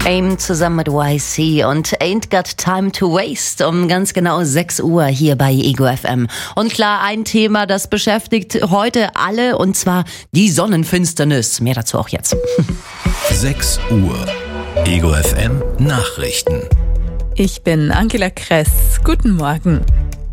AIM zusammen mit YC und Ain't Got Time to Waste um ganz genau 6 Uhr hier bei Ego FM. Und klar, ein Thema, das beschäftigt heute alle, und zwar die Sonnenfinsternis. Mehr dazu auch jetzt. 6 Uhr. Ego FM Nachrichten. Ich bin Angela Kress. Guten Morgen.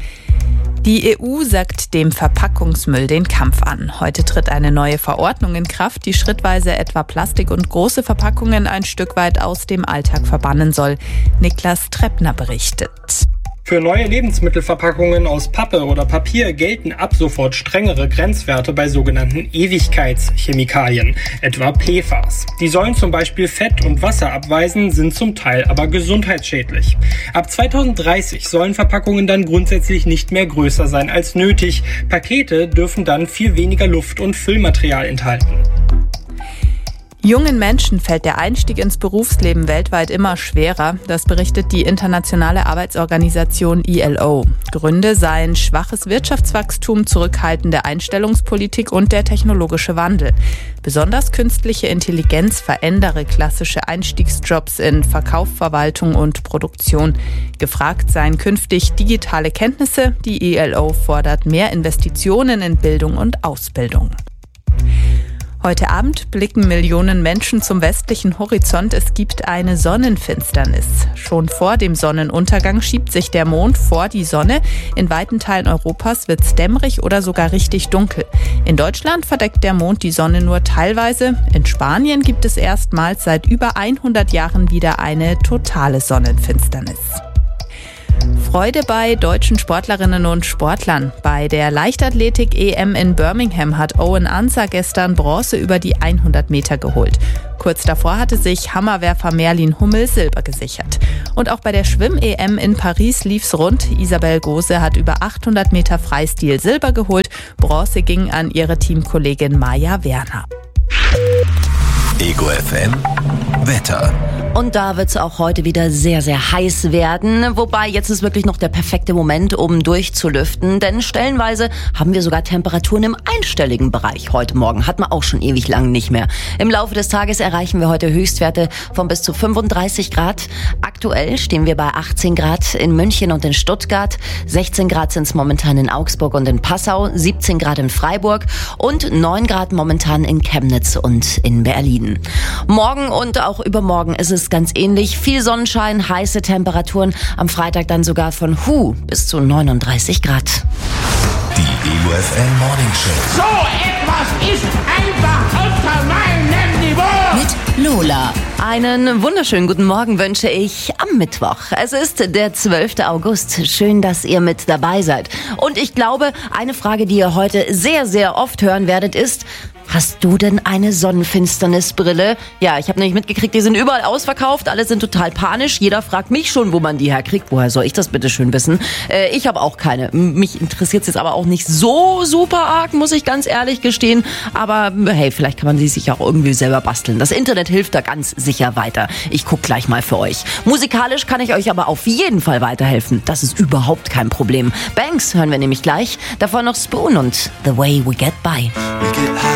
Die EU sagt dem Verpackungsmüll den Kampf an. Heute tritt eine neue Verordnung in Kraft, die schrittweise etwa Plastik und große Verpackungen ein Stück weit aus dem Alltag verbannen soll. Niklas Treppner berichtet. Für neue Lebensmittelverpackungen aus Pappe oder Papier gelten ab sofort strengere Grenzwerte bei sogenannten Ewigkeitschemikalien, etwa PFAS. Die sollen zum Beispiel Fett und Wasser abweisen, sind zum Teil aber gesundheitsschädlich. Ab 2030 sollen Verpackungen dann grundsätzlich nicht mehr größer sein als nötig. Pakete dürfen dann viel weniger Luft- und Füllmaterial enthalten. Jungen Menschen fällt der Einstieg ins Berufsleben weltweit immer schwerer. Das berichtet die internationale Arbeitsorganisation ILO. Gründe seien schwaches Wirtschaftswachstum, zurückhaltende Einstellungspolitik und der technologische Wandel. Besonders künstliche Intelligenz verändere klassische Einstiegsjobs in Verkauf, Verwaltung und Produktion. Gefragt seien künftig digitale Kenntnisse. Die ILO fordert mehr Investitionen in Bildung und Ausbildung. Heute Abend blicken Millionen Menschen zum westlichen Horizont. Es gibt eine Sonnenfinsternis. Schon vor dem Sonnenuntergang schiebt sich der Mond vor die Sonne. In weiten Teilen Europas wird es dämmerig oder sogar richtig dunkel. In Deutschland verdeckt der Mond die Sonne nur teilweise. In Spanien gibt es erstmals seit über 100 Jahren wieder eine totale Sonnenfinsternis. Freude bei deutschen Sportlerinnen und Sportlern. Bei der Leichtathletik-EM in Birmingham hat Owen Ansah gestern Bronze über die 100 Meter geholt. Kurz davor hatte sich Hammerwerfer Merlin Hummel Silber gesichert. Und auch bei der Schwimm-EM in Paris lief's rund. Isabel Gose hat über 800 Meter Freistil Silber geholt. Bronze ging an ihre Teamkollegin Maja Werner. Ego FM Wetter. Und da wird es auch heute wieder sehr, sehr heiß werden. Wobei, jetzt ist wirklich noch der perfekte Moment, um durchzulüften. Denn stellenweise haben wir sogar Temperaturen im einstelligen Bereich heute Morgen. Hat man auch schon ewig lang nicht mehr. Im Laufe des Tages erreichen wir heute Höchstwerte von bis zu 35 Grad. Aktuell stehen wir bei 18 Grad in München und in Stuttgart. 16 Grad sind es momentan in Augsburg und in Passau. 17 Grad in Freiburg und 9 Grad momentan in Chemnitz und in Berlin. Morgen und auch übermorgen ist es ganz ähnlich. Viel Sonnenschein, heiße Temperaturen. Am Freitag dann sogar von bis zu 39 Grad. Die Ego FM Morning Show. So etwas ist einfach unter meinem Niveau. Mit Lola. Einen wunderschönen guten Morgen wünsche ich am Mittwoch. Es ist der 12. August. Schön, dass ihr mit dabei seid. Und ich glaube, eine Frage, die ihr heute sehr, sehr oft hören werdet, ist: Hast du denn eine Sonnenfinsternisbrille? Ja, ich habe nämlich mitgekriegt, die sind überall ausverkauft. Alle sind total panisch. Jeder fragt mich schon, wo man die herkriegt. Woher soll ich das bitte schön wissen? Ich habe auch keine. Mich interessiert es jetzt aber auch nicht so super arg, muss ich ganz ehrlich gestehen. Aber hey, vielleicht kann man sie sich auch irgendwie selber basteln. Das Internet hilft da ganz sicher weiter. Ich guck gleich mal für euch. Musikalisch kann ich euch aber auf jeden Fall weiterhelfen. Das ist überhaupt kein Problem. Banks hören wir nämlich gleich. Davor noch Spoon und The Way We Get By. We get